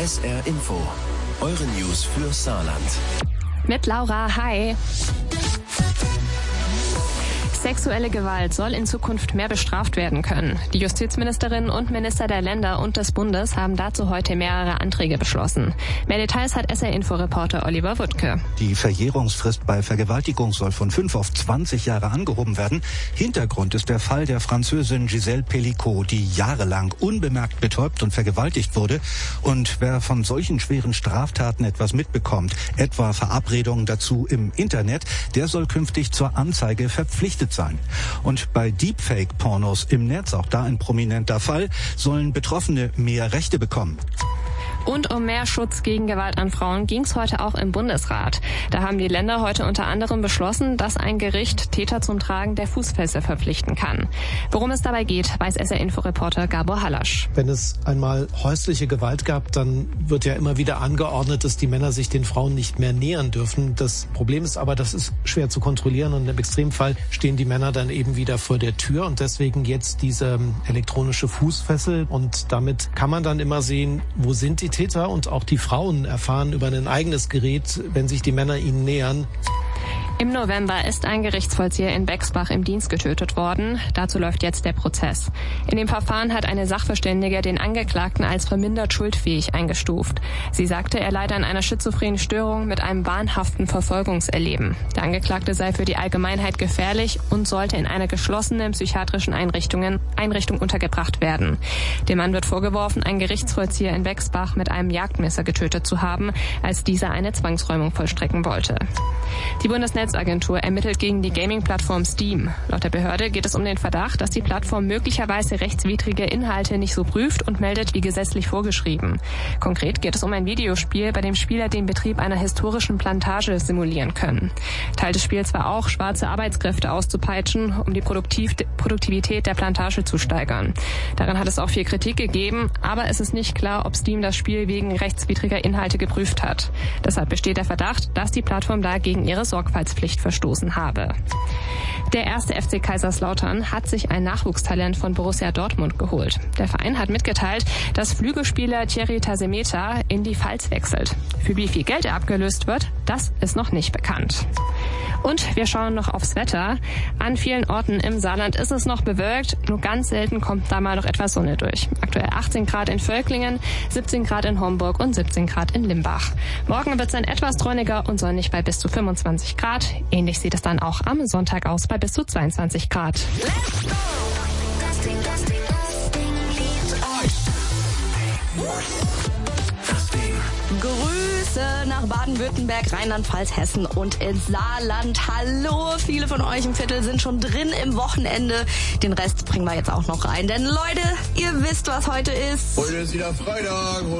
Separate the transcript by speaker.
Speaker 1: SR Info, eure News für Saarland.
Speaker 2: Mit Laura, hi. Sexuelle Gewalt soll in Zukunft mehr bestraft werden können. Die Justizministerin und Minister der Länder und des Bundes haben dazu heute mehrere Anträge beschlossen. Mehr Details hat SR-Info-Reporter Oliver Wuttke.
Speaker 3: Die Verjährungsfrist bei Vergewaltigung soll von 5 auf 20 Jahre angehoben werden. Hintergrund ist der Fall der Französin Gisèle Pelicot, die jahrelang unbemerkt betäubt und vergewaltigt wurde. Und wer von solchen schweren Straftaten etwas mitbekommt, etwa Verabredungen dazu im Internet, der soll künftig zur Anzeige verpflichtet sein. Und bei Deepfake-Pornos im Netz, auch da ein prominenter Fall, sollen Betroffene mehr Rechte bekommen.
Speaker 2: Und um mehr Schutz gegen Gewalt an Frauen ging es heute auch im Bundesrat. Da haben die Länder heute unter anderem beschlossen, dass ein Gericht Täter zum Tragen der Fußfessel verpflichten kann. Worum es dabei geht, weiß SR-Info-Reporter Gabor Halasch.
Speaker 4: Wenn es einmal häusliche Gewalt gab, dann wird ja immer wieder angeordnet, dass die Männer sich den Frauen nicht mehr nähern dürfen. Das Problem ist aber, das ist schwer zu kontrollieren und im Extremfall stehen die Männer dann eben wieder vor der Tür und deswegen jetzt diese elektronische Fußfessel und damit kann man dann immer sehen, wo sind die Täter, und auch die Frauen erfahren über ein eigenes Gerät, wenn sich die Männer ihnen nähern.
Speaker 2: Im November ist ein Gerichtsvollzieher in Bexbach im Dienst getötet worden. Dazu läuft jetzt der Prozess. In dem Verfahren hat eine Sachverständige den Angeklagten als vermindert schuldfähig eingestuft. Sie sagte, er leide an einer schizophrenen Störung mit einem wahnhaften Verfolgungserleben. Der Angeklagte sei für die Allgemeinheit gefährlich und sollte in einer geschlossenen psychiatrischen Einrichtung untergebracht werden. Dem Mann wird vorgeworfen, einen Gerichtsvollzieher in Bexbach mit einem Jagdmesser getötet zu haben, als dieser eine Zwangsräumung vollstrecken wollte. Die Bundesnetzagentur ermittelt gegen die Gaming-Plattform Steam. Laut der Behörde geht es um den Verdacht, dass die Plattform möglicherweise rechtswidrige Inhalte nicht so prüft und meldet wie gesetzlich vorgeschrieben. Konkret geht es um ein Videospiel, bei dem Spieler den Betrieb einer historischen Plantage simulieren können. Teil des Spiels war auch, schwarze Arbeitskräfte auszupeitschen, um die Produktivität der Plantage zu steigern. Daran hat es auch viel Kritik gegeben, aber es ist nicht klar, ob Steam das Spiel wegen rechtswidriger Inhalte geprüft hat. Deshalb besteht der Verdacht, dass die Plattform da gegen ihre Sorgfaltspflicht verstoßen habe. Der erste FC Kaiserslautern hat sich ein Nachwuchstalent von Borussia Dortmund geholt. Der Verein hat mitgeteilt, dass Flügelspieler Thierry Tasemeta in die Pfalz wechselt. Für wie viel Geld er abgelöst wird, das ist noch nicht bekannt. Und wir schauen noch aufs Wetter. An vielen Orten im Saarland ist es noch bewölkt, nur ganz selten kommt da mal noch etwas Sonne durch. Aktuell 18 Grad in Völklingen, 17 Grad in Homburg und 17 Grad in Limbach. Morgen wird es dann etwas träuniger und sonnig bei bis zu 25 Grad. Ähnlich sieht es dann auch am Sonntag aus bei bis zu 22 Grad.
Speaker 5: Let's go! Das Ding liebt euch. Grüße nach Baden-Württemberg, Rheinland-Pfalz, Hessen und ins Saarland. Hallo, viele von euch im Viertel sind schon drin im Wochenende. Den Rest bringen wir jetzt auch noch rein, denn Leute, ihr wisst, was heute ist.
Speaker 6: Heute ist wieder Freitag.